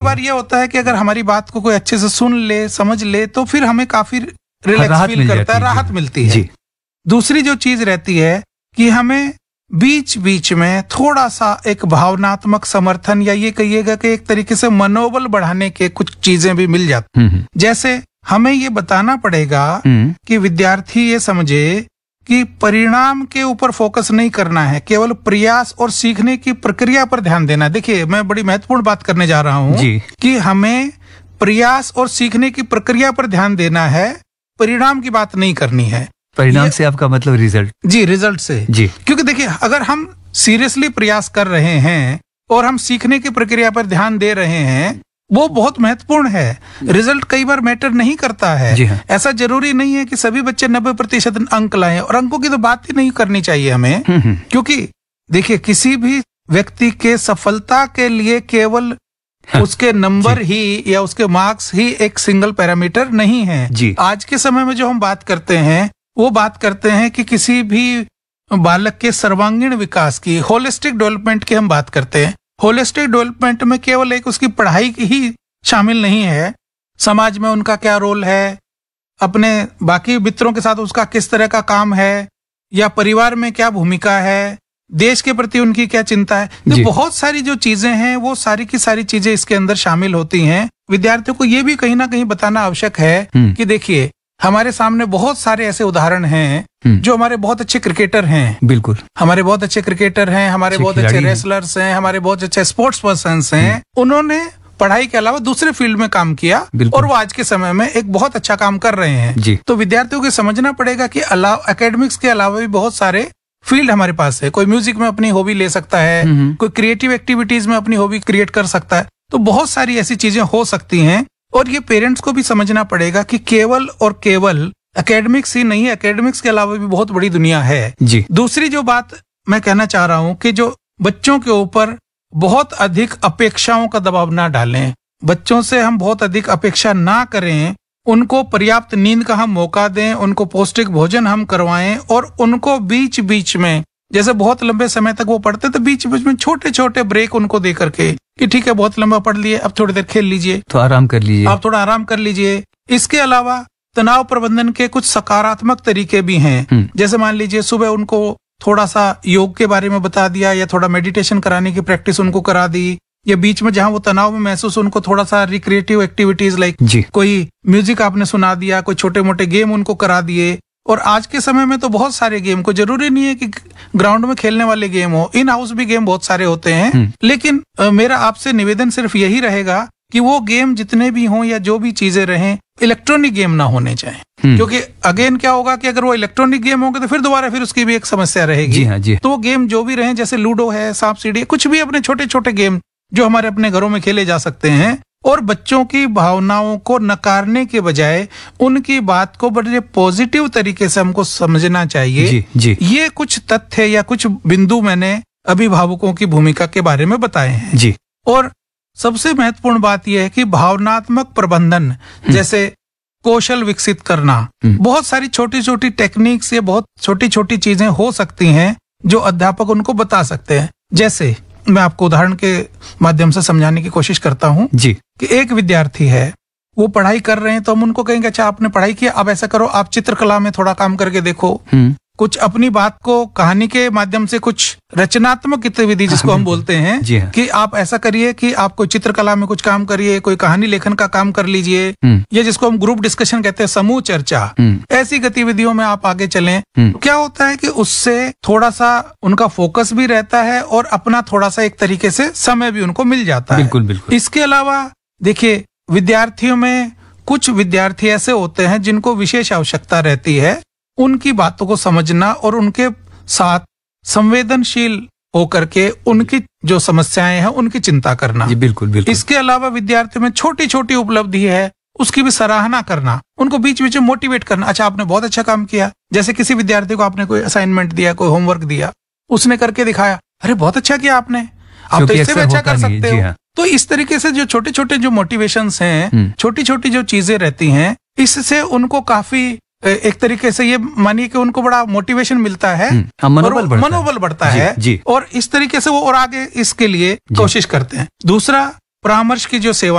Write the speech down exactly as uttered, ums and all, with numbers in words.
बार ये होता है कि अगर हमारी बात को कोई अच्छे से सुन ले, समझ ले, तो फिर हमें काफी रिलैक्स फील करता है, राहत मिलती है। दूसरी जो चीज रहती है कि हमें बीच बीच में थोड़ा सा एक भावनात्मक समर्थन, या ये कहिएगा कि एक तरीके से मनोबल बढ़ाने के कुछ चीजें भी मिल जाती हैं। जैसे हमें ये बताना पड़ेगा कि विद्यार्थी ये समझे कि परिणाम के ऊपर फोकस नहीं करना है, केवल प्रयास और सीखने की प्रक्रिया पर ध्यान देना है। देखिए, मैं बड़ी महत्वपूर्ण बात करने जा रहा हूँ कि हमें प्रयास और सीखने की प्रक्रिया पर ध्यान देना है, परिणाम की बात नहीं करनी है। परिणाम से आपका मतलब रिजल्ट? जी, रिजल्ट से जी। क्योंकि देखिए, अगर हम सीरियसली प्रयास कर रहे हैं और हम सीखने की प्रक्रिया पर ध्यान दे रहे हैं, वो बहुत महत्वपूर्ण है। रिजल्ट कई बार मैटर नहीं करता है। हाँ। ऐसा जरूरी नहीं है कि सभी बच्चे नब्बे प्रतिशत अंक लाएं, और अंकों की तो बात ही नहीं करनी चाहिए हमें, क्योंकि देखिए, किसी भी व्यक्ति के सफलता के लिए केवल उसके नंबर ही या उसके मार्क्स ही एक सिंगल पैरामीटर नहीं है। आज के समय में जो हम बात करते हैं वो बात करते हैं कि किसी भी बालक के सर्वांगीण विकास की, होलिस्टिक डेवलपमेंट की हम बात करते हैं। होलिस्टिक डेवलपमेंट में केवल एक उसकी पढ़ाई की ही शामिल नहीं है, समाज में उनका क्या रोल है, अपने बाकी मित्रों के साथ उसका किस तरह का काम है, या परिवार में क्या भूमिका है, देश के प्रति उनकी क्या चिंता है। तो बहुत सारी जो चीजें हैं वो सारी की सारी चीजें इसके अंदर शामिल होती हैं। विद्यार्थियों को ये भी कहीं ना कहीं बताना आवश्यक है कि देखिए, हमारे सामने बहुत सारे ऐसे उदाहरण हैं जो हमारे बहुत अच्छे क्रिकेटर हैं। बिल्कुल, हमारे बहुत अच्छे क्रिकेटर हैं, हमारे बहुत अच्छे रेसलर्स हैं, हमारे बहुत अच्छे स्पोर्ट्स पर्सन्स हैं। उन्होंने पढ़ाई के अलावा दूसरे फील्ड में काम किया और वो आज के समय में एक बहुत अच्छा काम कर रहे हैं। तो विद्यार्थियों को समझना पड़ेगा कि अलावा एकेडमिक्स के अलावा भी बहुत सारे फील्ड हमारे पास है। कोई म्यूजिक में अपनी हॉबी ले सकता है, कोई क्रिएटिव एक्टिविटीज में अपनी हॉबी क्रिएट कर सकता है। तो बहुत सारी ऐसी चीजें हो सकती हैं, और ये पेरेंट्स को भी समझना पड़ेगा कि केवल और केवल एकेडमिक्स ही नहीं है, एकेडमिक्स के अलावा भी बहुत बड़ी दुनिया है जी। दूसरी जो बात मैं कहना चाह रहा हूँ कि जो बच्चों के ऊपर बहुत अधिक अपेक्षाओं का दबाव ना डालें, बच्चों से हम बहुत अधिक अपेक्षा ना करें, उनको पर्याप्त नींद का हम मौका दें, उनको पौष्टिक भोजन हम करवाएं, और उनको बीच बीच में, जैसे बहुत लंबे समय तक वो पढ़ते तो बीच बीच में छोटे छोटे ब्रेक उनको दे करके कि ठीक है, बहुत लंबा पढ़ लिए, अब थोड़ी देर खेल लीजिए, तो आराम कर लीजिए, आप थोड़ा आराम कर लीजिए। इसके अलावा तनाव प्रबंधन के कुछ सकारात्मक तरीके भी हैं। जैसे मान लीजिए, सुबह उनको थोड़ा सा योग के बारे में बता दिया, या थोड़ा मेडिटेशन कराने की प्रैक्टिस उनको करा दी, या बीच में जहां वो तनाव में महसूस, उनको थोड़ा सा रिक्रिएटिव एक्टिविटीज लाइक कोई म्यूजिक आपने सुना दिया, कोई छोटे मोटे गेम उनको करा दिए। और आज के समय में तो बहुत सारे गेम, को जरूरी नहीं है कि ग्राउंड में खेलने वाले गेम हो, इन हाउस भी गेम बहुत सारे होते हैं। लेकिन आ, मेरा आपसे निवेदन सिर्फ यही रहेगा कि वो गेम जितने भी हों या जो भी चीजें रहें, इलेक्ट्रॉनिक गेम ना होने चाहिए। क्योंकि अगेन क्या होगा कि अगर वो इलेक्ट्रॉनिक गेम होंगे तो फिर दोबारा फिर उसकी भी एक समस्या रहेगी। जी हाँ, जी। तो वो गेम जो भी रहें, जैसे लूडो है, सांप सीढ़ी, कुछ भी अपने छोटे छोटे गेम जो हमारे अपने घरों में खेले जा सकते हैं, और बच्चों की भावनाओं को नकारने के बजाय उनकी बात को बड़े पॉजिटिव तरीके से हमको समझना चाहिए। जी, जी। ये कुछ तथ्य या कुछ बिंदु मैंने अभिभावकों की भूमिका के बारे में बताए हैं जी। और सबसे महत्वपूर्ण बात यह है कि भावनात्मक प्रबंधन जैसे कौशल विकसित करना, बहुत सारी छोटी छोटी टेक्निक्स या बहुत छोटी छोटी चीजें हो सकती हैं जो अध्यापक उनको बता सकते हैं। जैसे मैं आपको उदाहरण के माध्यम से समझाने की कोशिश करता हूँ जी, कि एक विद्यार्थी है, वो पढ़ाई कर रहे हैं, तो हम उनको कहेंगे अच्छा आपने पढ़ाई किया, अब ऐसा करो, आप चित्रकला में थोड़ा काम करके देखो, कुछ अपनी बात को कहानी के माध्यम से, कुछ रचनात्मक गतिविधि जिसको हम बोलते हैं कि आप ऐसा करिए कि आप कोई चित्रकला में कुछ काम करिए, कोई कहानी लेखन का काम कर लीजिए, या जिसको हम ग्रुप डिस्कशन कहते हैं, समूह चर्चा, ऐसी गतिविधियों में आप आगे चलें। तो क्या होता है कि उससे थोड़ा सा उनका फोकस भी रहता है और अपना थोड़ा सा एक तरीके से समय भी उनको मिल जाता है। बिल्कुल, बिल्कुल। इसके अलावा देखिए, विद्यार्थियों में कुछ विद्यार्थी ऐसे होते हैं जिनको विशेष आवश्यकता रहती है, उनकी बातों को समझना और उनके साथ संवेदनशील होकर के उनकी जो समस्याएं हैं उनकी चिंता करना। जी, बिल्कुल, बिल्कुल। इसके अलावा विद्यार्थियों में छोटी छोटी उपलब्धि है, उसकी भी सराहना करना, उनको बीच बीच में मोटिवेट करना। अच्छा आपने बहुत अच्छा काम किया, जैसे किसी विद्यार्थी को आपने कोई असाइनमेंट दिया, कोई होमवर्क दिया, उसने करके दिखाया, अरे बहुत अच्छा किया आपने, आप तो इससे भी अच्छा कर सकते हो। तो इस तरीके से जो छोटे छोटे जो मोटिवेशंस हैं, छोटी छोटी जो चीजें रहती हैं, इससे उनको काफी एक तरीके से ये मानिए कि उनको बड़ा मोटिवेशन मिलता है, मनोबल बढ़ता, मनोबल बढ़ता है, है जी, और इस तरीके से वो और आगे इसके लिए कोशिश करते हैं। दूसरा, परामर्श की जो सेवा